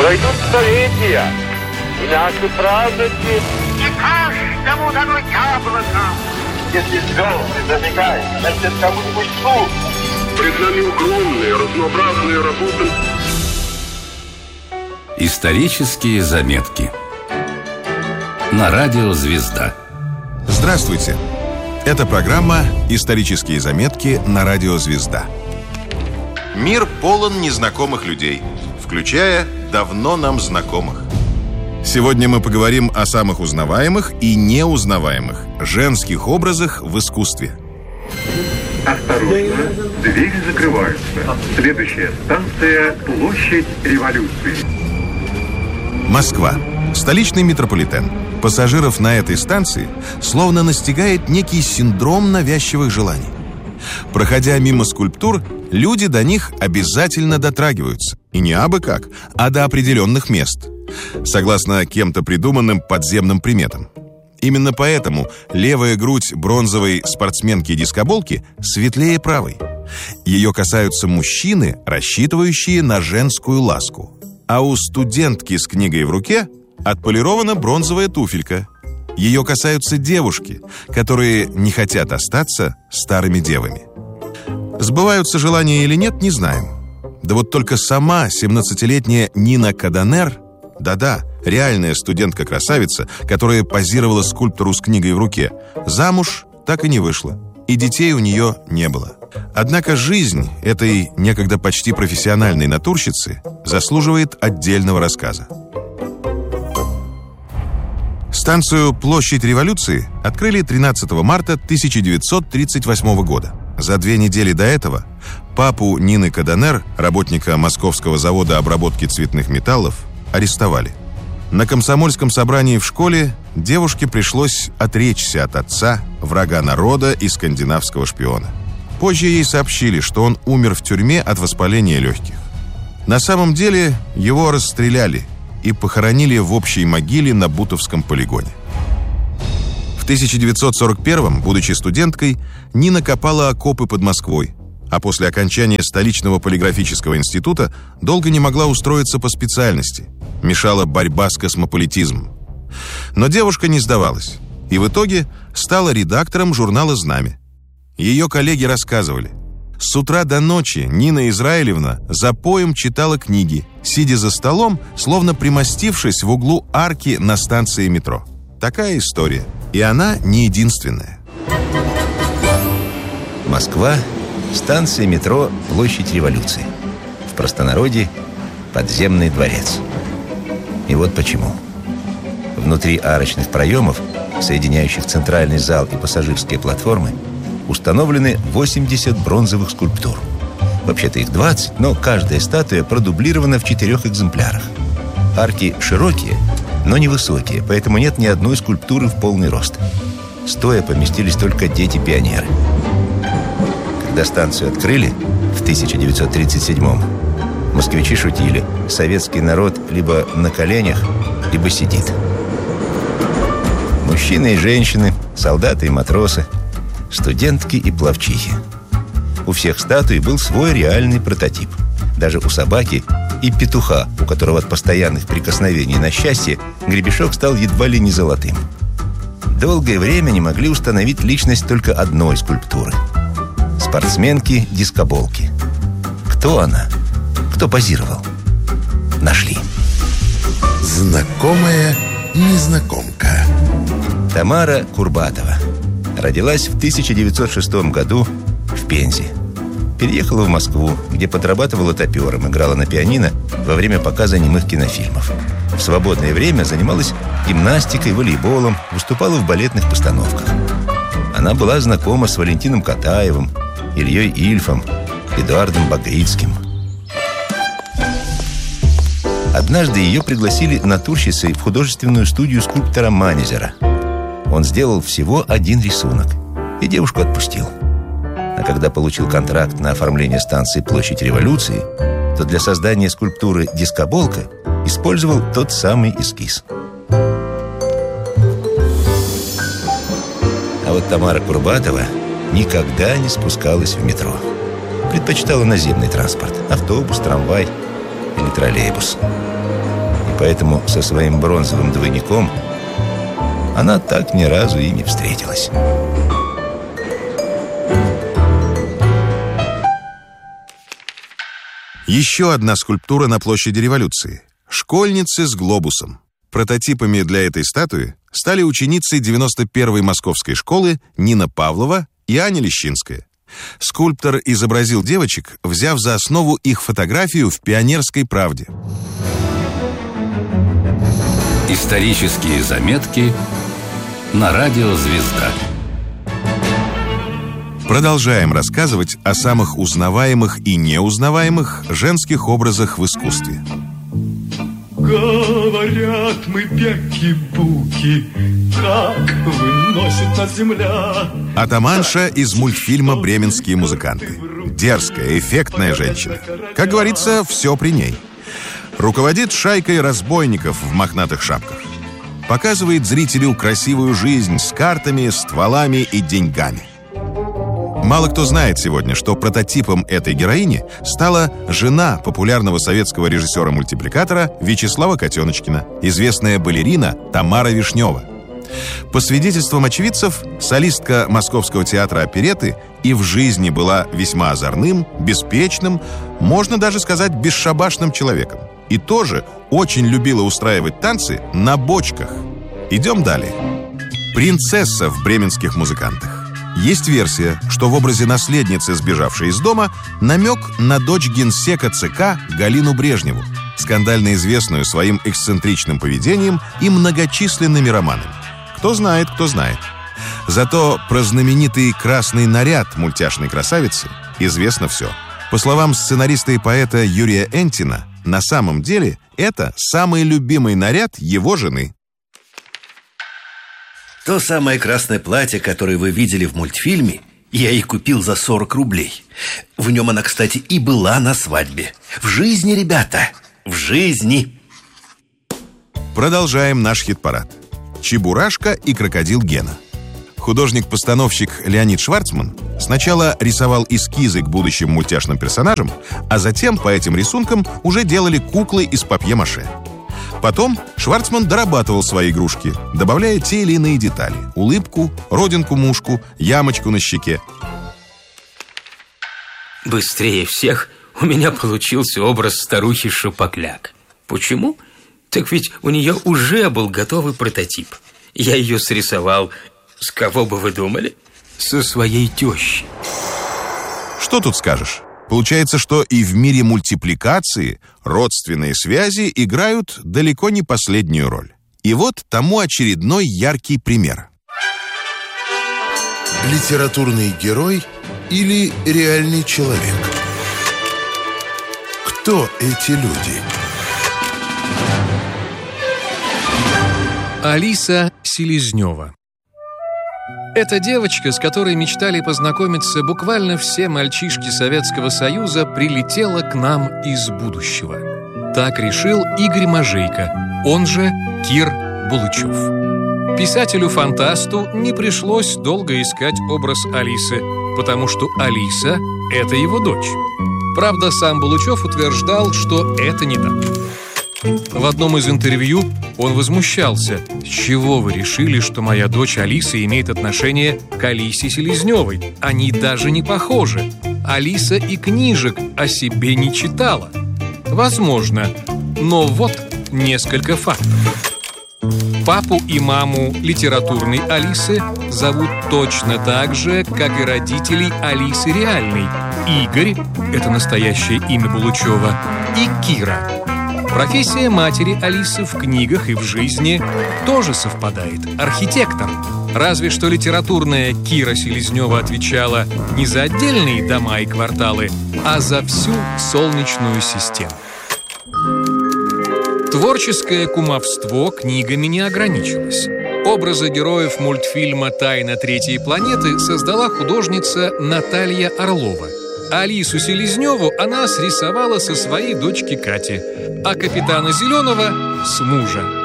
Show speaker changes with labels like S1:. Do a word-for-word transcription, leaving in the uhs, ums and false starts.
S1: Пройдут столетия, и наши праздники...
S2: Не каждому дано яблоко.
S3: Если звезды забегают, значит, кому-нибудь суд.
S4: Пред нами огромные, разнообразные работы.
S5: Исторические заметки на радио «Звезда».
S6: Здравствуйте! Это программа «Исторические заметки» на радио «Звезда». Мир полон незнакомых людей, включая давно нам знакомых. Сегодня мы поговорим о самых узнаваемых и неузнаваемых женских образах в искусстве.
S7: Осторожно, двери закрываются. Следующая станция – Площадь Революции.
S6: Москва. Столичный метрополитен. Пассажиров на этой станции словно настигает некий синдром навязчивых желаний. Проходя мимо скульптур, люди до них обязательно дотрагиваются. И не абы как, а до определенных мест, согласно кем-то придуманным подземным приметам. Именно поэтому левая грудь бронзовой спортсменки-дискоболки светлее правой. Ее касаются мужчины, рассчитывающие на женскую ласку. А у студентки с книгой в руке отполирована бронзовая туфелька. Ее касаются девушки, которые не хотят остаться старыми девами. Сбываются желания или нет, не знаем. Да вот только сама семнадцатилетняя Нина Каданер, да-да, реальная студентка-красавица, которая позировала скульптору с книгой в руке, замуж так и не вышла, и детей у нее не было. Однако жизнь этой некогда почти профессиональной натурщицы заслуживает отдельного рассказа. Станцию «Площадь Революции» открыли тринадцатого марта тысяча девятьсот тридцать восьмого года. За две недели до этого папу Нины Каданер, работника Московского завода обработки цветных металлов, арестовали. На комсомольском собрании в школе девушке пришлось отречься от отца, врага народа и скандинавского шпиона. Позже ей сообщили, что он умер в тюрьме от воспаления легких. На самом деле его расстреляли и похоронили в общей могиле на Бутовском полигоне. В тысяча девятьсот сорок первом, будучи студенткой, Нина копала окопы под Москвой, а после окончания столичного полиграфического института долго не могла устроиться по специальности. Мешала борьба с космополитизмом. Но девушка не сдавалась и в итоге стала редактором журнала «Знамя». Ее коллеги рассказывали: с утра до ночи Нина Израилевна запоем читала книги, сидя за столом, словно примостившись в углу арки на станции метро. Такая история. И она не единственная.
S8: Москва. Станция метро «Площадь Революции». В простонародье «Подземный дворец». И вот почему. Внутри арочных проемов, соединяющих центральный зал и пассажирские платформы, установлены восемьдесят бронзовых скульптур. Вообще-то их двадцать, но каждая статуя продублирована в четырех экземплярах. Арки широкие, но невысокие, поэтому нет ни одной скульптуры в полный рост. Стоя поместились только дети-пионеры. Когда станцию открыли в тысяча девятьсот тридцать седьмом, москвичи шутили: советский народ либо на коленях, либо сидит. Мужчины и женщины, солдаты и матросы, студентки и пловчихи. У всех статуй был свой реальный прототип. Даже у собаки и петуха, у которого от постоянных прикосновений на счастье гребешок стал едва ли не золотым. Долгое время не могли установить личность только одной скульптуры – спортсменки-дискоболки. Кто она? Кто позировал? Нашли.
S9: Знакомая незнакомка.
S8: Тамара Курбатова родилась в тысяча девятьсот шестом году в Пензе. Переехала в Москву, где подрабатывала топером, играла на пианино во время показа немых кинофильмов. В свободное время занималась гимнастикой, волейболом, выступала в балетных постановках. Она была знакома с Валентином Катаевым, Ильей Ильфом, Эдуардом Багрицким. Однажды ее пригласили натурщицей в художественную студию скульптора Манезера. Он сделал всего один рисунок, и девушку отпустил. А когда получил контракт на оформление станции «Площадь Революции», то для создания скульптуры «Дискоболка» использовал тот самый эскиз. А вот Тамара Курбатова никогда не спускалась в метро. Предпочитала наземный транспорт – автобус, трамвай или троллейбус. Поэтому со своим бронзовым двойником она так ни разу и не встретилась.
S6: Еще одна скульптура на площади Революции. Школьницы с глобусом. Прототипами для этой статуи стали ученицы девяносто первой московской школы Нина Павлова и Аня Лещинская. Скульптор изобразил девочек, взяв за основу их фотографию в «Пионерской правде».
S5: Исторические заметки на радио «Звезда».
S6: Продолжаем рассказывать о самых узнаваемых и неузнаваемых женских образах в искусстве.
S10: Говорят мы бяки-буки, как выносит нас земля.
S6: Атаманша из мультфильма «Бременские музыканты». Дерзкая, эффектная женщина. Как говорится, все при ней. Руководит шайкой разбойников в мохнатых шапках. Показывает зрителю красивую жизнь с картами, стволами и деньгами. Мало кто знает сегодня, что прототипом этой героини стала жена популярного советского режиссера-мультипликатора Вячеслава Котеночкина, известная балерина Тамара Вишнева. По свидетельствам очевидцев, солистка Московского театра оперетты и в жизни была весьма озорным, беспечным, можно даже сказать, бесшабашным человеком. И тоже очень любила устраивать танцы на бочках. Идем далее. Принцесса в «Бременских музыкантах». Есть версия, что в образе наследницы, сбежавшей из дома, намек на дочь генсека ЦК Галину Брежневу, скандально известную своим эксцентричным поведением и многочисленными романами. Кто знает, кто знает. Зато про знаменитый красный наряд мультяшной красавицы известно все. По словам сценариста и поэта Юрия Энтина, на самом деле это самый любимый наряд его жены.
S11: То самое красное платье, которое вы видели в мультфильме, я и купил за сорок рублей. В нем она, кстати, и была на свадьбе. В жизни, ребята, в жизни.
S6: Продолжаем наш хит-парад. «Чебурашка и крокодил Гена». Художник-постановщик Леонид Шварцман сначала рисовал эскизы к будущим мультяшным персонажам, а затем по этим рисункам уже делали куклы из папье-маше. Потом Шварцман дорабатывал свои игрушки, добавляя те или иные детали: улыбку, родинку-мушку, ямочку на щеке.
S12: Быстрее всех у меня получился образ старухи Шапокляк. Почему? Так ведь у нее уже был готовый прототип. Я ее срисовал, с кого бы вы думали? Со своей тещей.
S6: Что тут скажешь? Получается, что и в мире мультипликации родственные связи играют далеко не последнюю роль. И вот тому очередной яркий пример.
S9: Литературный герой или реальный человек? Кто эти люди?
S13: Алиса Селезнева. Эта девочка, с которой мечтали познакомиться буквально все мальчишки Советского Союза, прилетела к нам из будущего. Так решил Игорь Можейко, он же Кир Булычев. Писателю-фантасту не пришлось долго искать образ Алисы, потому что Алиса — это его дочь. Правда, сам Булычев утверждал, что это не так. В одном из интервью он возмущался: «С чего вы решили, что моя дочь Алиса имеет отношение к Алисе Селезневой? Они даже не похожи. Алиса и книжек о себе не читала». Возможно, но вот несколько фактов. Папу и маму литературной Алисы зовут точно так же, как и родителей Алисы реальной. Игорь — это настоящее имя Булычева, и Кира. Профессия матери Алисы в книгах и в жизни тоже совпадает – архитектор. Разве что литературная Кира Селезнева отвечала не за отдельные дома и кварталы, а за всю Солнечную систему. Творческое кумовство книгами не ограничилось. Образы героев мультфильма «Тайна третьей планеты» создала художница Наталья Орлова. Алису Селезневу она срисовала со своей дочки Кати, а капитана Зеленого — с мужа.